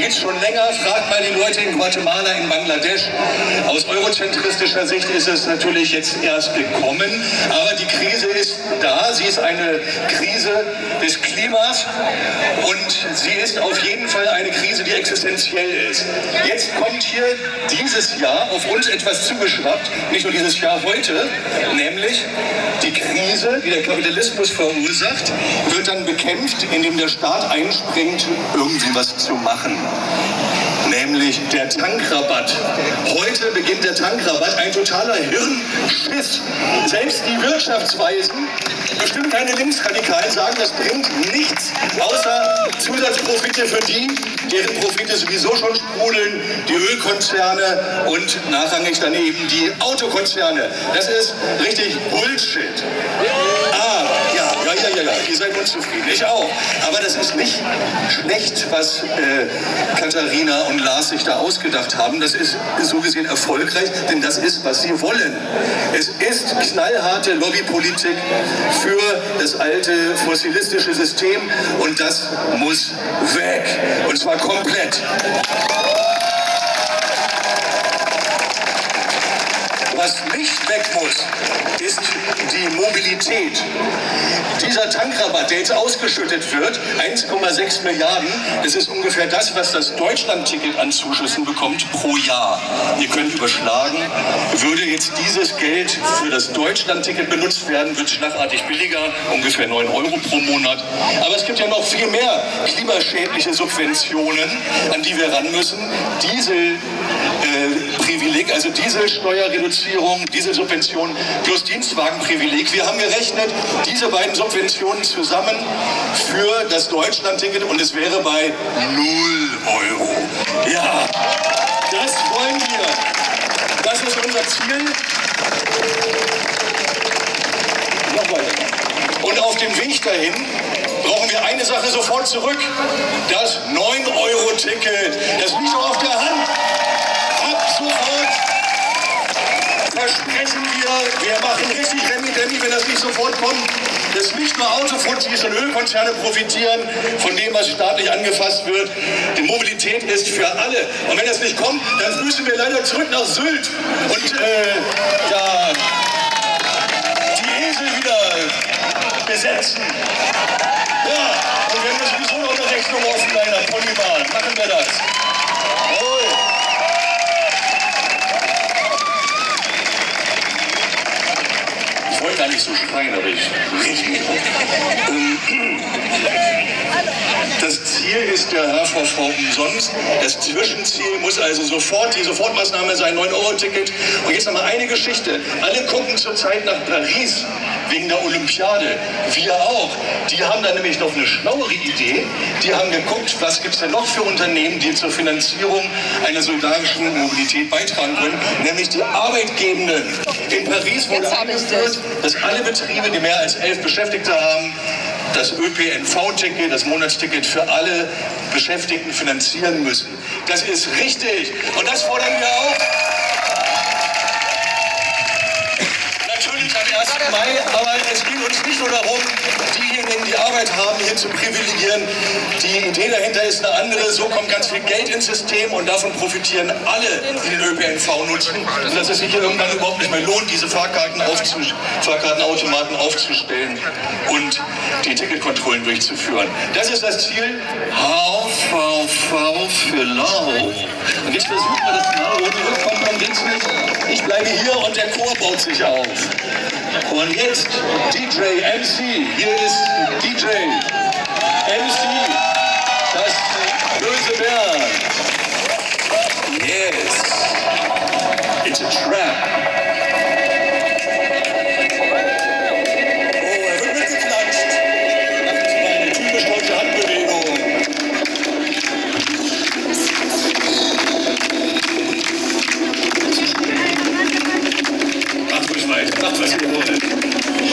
gibt es schon länger. Fragt mal die Leute in Guatemala, in Bangladesch. Aus eurozentristischer Sicht ist es natürlich jetzt erst gekommen, aber die Krise ist da. Sie ist eine Krise des Klimas und sie ist auf jeden Fall eine Krise, die existenziell ist. Jetzt kommt hier dieses Jahr auf uns etwas zugeschwappt, nicht nur dieses Jahr heute, nämlich die Krise, die der Kapitalismus verursacht, wird dann bekämpft, indem der Staat einspringt, irgendwie was zu machen. Nämlich der Tankrabatt. Heute beginnt der Tankrabatt, ein totaler Hirnschiss. Selbst die Wirtschaftsweisen, bestimmt keine Linksradikalen, sagen, das bringt nichts, außer Zusatzprofite für die, deren Profite sowieso schon sprudeln, die Ölkonzerne und nachrangig daneben die Autokonzerne. Das ist richtig Bullshit. Ja, ihr seid unzufrieden, ich auch. Aber das ist nicht schlecht, was Katharina und Lars sich da ausgedacht haben. Das ist so gesehen erfolgreich, denn das ist, was sie wollen. Es ist knallharte Lobbypolitik für das alte fossilistische System und das muss weg. Und zwar komplett. Was nicht weg muss, ist die Mobilität. Dieser Tankrabatt, der jetzt ausgeschüttet wird, 1,6 Milliarden, das ist ungefähr das, was das Deutschland-Ticket an Zuschüssen bekommt pro Jahr. Ihr könnt überschlagen, würde jetzt dieses Geld für das Deutschland-Ticket benutzt werden, wird es schlagartig billiger, ungefähr 9 Euro pro Monat. Aber es gibt ja noch viel mehr klimaschädliche Subventionen, an die wir ran müssen. Dieselprivileg, also Dieselsteuerreduzierung, Dieselsubvention plus Dienstwagenprivileg. Wir haben gerechnet, diese beiden Subventionen zusammen für das Deutschland-Ticket und es wäre bei 0 Euro. Ja, das wollen wir. Das ist unser Ziel. Noch weiter. Und auf dem Weg dahin brauchen wir eine Sache sofort zurück. Das 9-Euro-Ticket. Das liegt doch auf der Hand. Ab sofort versprechen wir machen richtig Remi-Demi, wenn das nicht sofort kommt, dass nicht nur Autofuzis und Ölkonzerne profitieren von dem, was staatlich angefasst wird. Die Mobilität ist für alle. Und wenn das nicht kommt, dann müssen wir leider zurück nach Sylt und die Esel wieder besetzen. Ja, und wir haben ja sowieso noch eine Rechnung offen, leider, Ponybahn. Machen wir das. Jawohl. Ich wollte gar nicht so schreien, aber ich rede mich Das Ziel ist der HVV umsonst. Das Zwischenziel muss also die Sofortmaßnahme sein, 9-Euro-Ticket. Und jetzt nochmal eine Geschichte. Alle gucken zurzeit nach Paris wegen der Olympiade. Wir auch. Die haben da nämlich noch eine schlauere Idee. Die haben geguckt, was gibt es denn noch für Unternehmen, die zur Finanzierung einer solidarischen Mobilität beitragen können, nämlich die Arbeitgebenden. In Paris wurde eingeführt, dass alle Betriebe, die mehr als 11 Beschäftigte haben, das ÖPNV-Ticket, das Monatsticket für alle Beschäftigten finanzieren müssen. Das ist richtig und das fordern wir auch. Natürlich am 1. Mai, aber es geht uns nicht nur darum, diejenigen, die Arbeit haben, hier zu privilegieren. Die Idee dahinter ist eine andere. So kommt ganz viel Geld ins System und davon profitieren alle, die den ÖPNV nutzen. Dass es sich hier irgendwann überhaupt nicht mehr lohnt, diese Fahrkartenautomaten aufzustellen und die Ticketkontrollen durchzuführen. Das ist das Ziel. HVV für Lau. Und jetzt versuchen wir das mal ohne Rückkommen geht's nicht. Ich bleibe hier und der Chor baut sich auf. Und jetzt DJ MC. Hier ist DJ MC.